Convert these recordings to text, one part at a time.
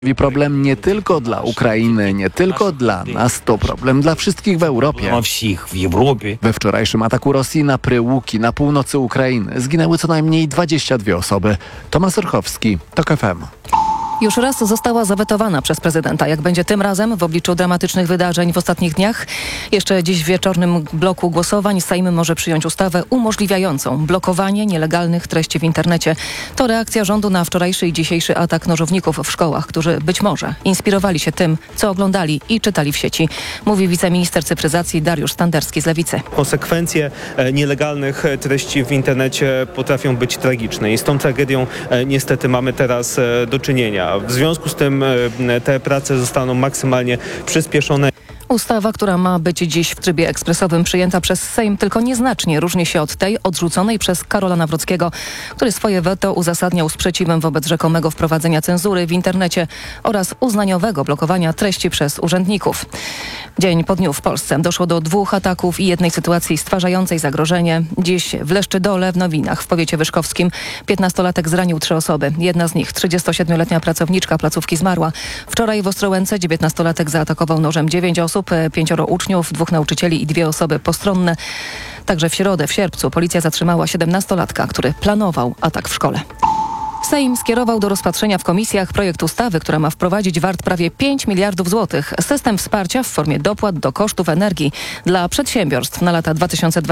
Problem nie tylko dla Ukrainy, nie tylko dla nas, to problem dla wszystkich w Europie. We wczorajszym ataku Rosji na Pryłuki na północy Ukrainy zginęły co najmniej 22 osoby. Tomasz Orchowski, TOK FM. Już raz została zawetowana przez prezydenta. Jak będzie tym razem w obliczu dramatycznych wydarzeń w ostatnich dniach? Jeszcze dziś w wieczornym bloku głosowań Sejm może przyjąć ustawę umożliwiającą blokowanie nielegalnych treści w internecie. To reakcja rządu na wczorajszy i dzisiejszy atak nożowników w szkołach, którzy być może inspirowali się tym, co oglądali i czytali w sieci. Mówi wiceminister cyfryzacji Dariusz Standerski z Lewicy. Konsekwencje nielegalnych treści w internecie potrafią być tragiczne i z tą tragedią niestety mamy teraz do czynienia. W związku z tym te prace zostaną maksymalnie przyspieszone. Ustawa, która ma być dziś w trybie ekspresowym przyjęta przez Sejm, tylko nieznacznie różni się od tej odrzuconej przez Karola Nawrockiego, który swoje weto uzasadniał sprzeciwem wobec rzekomego wprowadzenia cenzury w internecie oraz uznaniowego blokowania treści przez urzędników. Dzień po dniu w Polsce doszło do 2 ataków i jednej sytuacji stwarzającej zagrożenie. Dziś w Leszczydole w Nowinach w powiecie wyszkowskim 15-latek zranił 3 osoby. Jedna z nich, 37-letnia pracowniczka placówki, zmarła. Wczoraj w Ostrołęce 19-latek zaatakował nożem 9 osób, 5 uczniów, 2 nauczycieli i 2 osoby postronne. Także w środę, w sierpcu, policja zatrzymała 17-latka, który planował atak w szkole. Sejm skierował do rozpatrzenia w komisjach projekt ustawy, która ma wprowadzić wart prawie 5 miliardów złotych. System wsparcia w formie dopłat do kosztów energii dla przedsiębiorstw na lata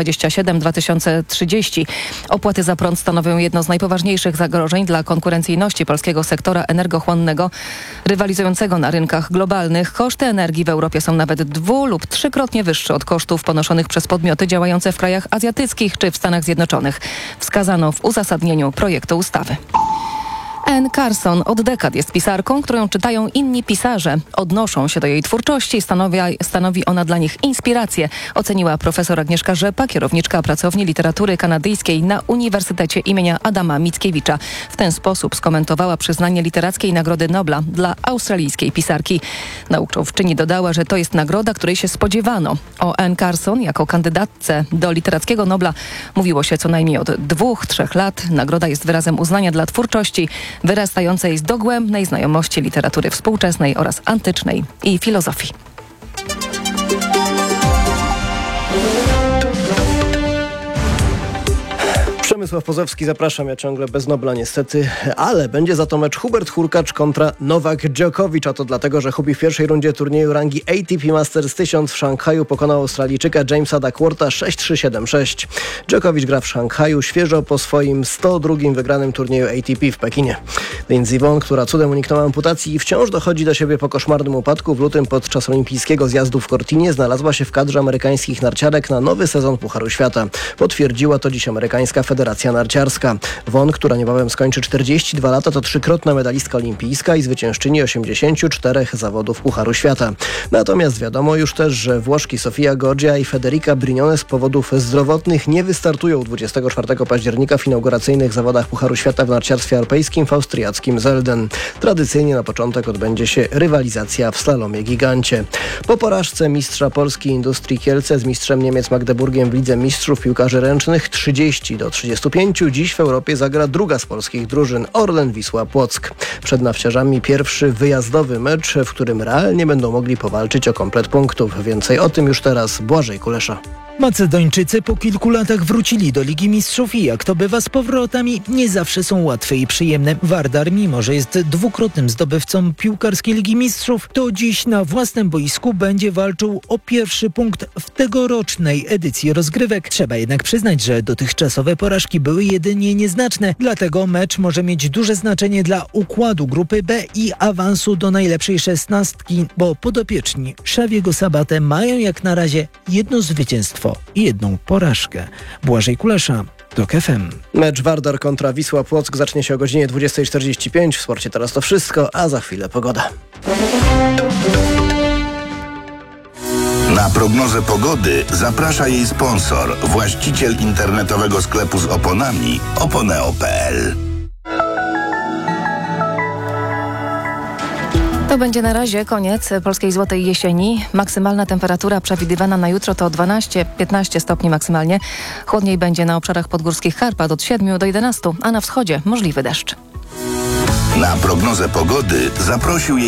2027-2030. Opłaty za prąd stanowią jedno z najpoważniejszych zagrożeń dla konkurencyjności polskiego sektora energochłonnego, rywalizującego na rynkach globalnych. Koszty energii w Europie są nawet 2- lub 3-krotnie wyższe od kosztów ponoszonych przez podmioty działające w krajach azjatyckich czy w Stanach Zjednoczonych. Wskazano w uzasadnieniu projektu ustawy. Anne Carson od dekad jest pisarką, którą czytają inni pisarze. Odnoszą się do jej twórczości, stanowi ona dla nich inspirację, oceniła profesor Agnieszka Rzepa, kierowniczka pracowni literatury kanadyjskiej na Uniwersytecie imienia Adama Mickiewicza. W ten sposób skomentowała przyznanie Literackiej Nagrody Nobla dla australijskiej pisarki. Naukowczyni dodała, że to jest nagroda, której się spodziewano. O Anne Carson jako kandydatce do Literackiego Nobla mówiło się co najmniej od 2-3 lat. Nagroda jest wyrazem uznania dla twórczości wyrastającej z dogłębnej znajomości literatury współczesnej oraz antycznej i filozofii. Przemysław Pozowski, zapraszam. Ja ciągle bez Nobla niestety, ale będzie za to mecz Hubert Hurkacz kontra Nowak Djokovic, a to dlatego, że Hubi w pierwszej rundzie turnieju rangi ATP Masters 1000 w Szanghaju pokonał Australijczyka Jamesa Duckwortha 6-3, 7-6. Djokovic gra w Szanghaju świeżo po swoim 102. wygranym turnieju ATP w Pekinie. Lindsey Vonn, która cudem uniknęła amputacji, wciąż dochodzi do siebie po koszmarnym upadku w lutym podczas olimpijskiego zjazdu w Cortinie, znalazła się w kadrze amerykańskich narciarek na nowy sezon Pucharu Świata. Potwierdziła to dziś amerykańska Federacja Narciarska. Vonn, która niebawem skończy 42 lata, to 3-krotna medalistka olimpijska i zwyciężczyni 84 zawodów Pucharu Świata. Natomiast wiadomo już też, że Włoszki Sofia Goggia i Federica Brignone z powodów zdrowotnych nie wystartują 24 października w inauguracyjnych zawodach Pucharu Świata w narciarstwie alpejskim w austriackim Zelden. Tradycyjnie na początek odbędzie się rywalizacja w slalomie gigancie. Po porażce mistrza Polski Industrii Kielce z mistrzem Niemiec Magdeburgiem w Lidze Mistrzów Piłkarzy Ręcznych 30-35 dziś w Europie zagra druga z polskich drużyn, Orlen Wisła Płock. Przed nawciarzami pierwszy wyjazdowy mecz, w którym realnie będą mogli powalczyć o komplet punktów. Więcej o tym już teraz Błażej Kulesza. Macedończycy po kilku latach wrócili do Ligi Mistrzów i jak to bywa z powrotami, nie zawsze są łatwe i przyjemne. Wardar, mimo że jest 2-krotnym zdobywcą piłkarskiej Ligi Mistrzów, to dziś na własnym boisku będzie walczył o pierwszy punkt w tegorocznej edycji rozgrywek. Trzeba jednak przyznać, że dotychczasowe porażki były jedynie nieznaczne, dlatego mecz może mieć duże znaczenie dla układu grupy B i awansu do najlepszej 16, bo podopieczni Xaviego Sabatę mają jak na razie jedno zwycięstwo i jedną porażkę. Błażej Kulesza, TOK FM. Mecz Wardar kontra Wisła Płock zacznie się o godzinie 20:45. W sporcie teraz to wszystko, a za chwilę pogoda. Na prognozę pogody zaprasza jej sponsor, właściciel internetowego sklepu z oponami oponeo.pl. To będzie na razie koniec polskiej złotej jesieni. Maksymalna temperatura przewidywana na jutro to 12-15 stopni maksymalnie. Chłodniej będzie na obszarach podgórskich Karpat od 7 do 11, a na wschodzie możliwy deszcz. Na prognozę pogody zaprosił jej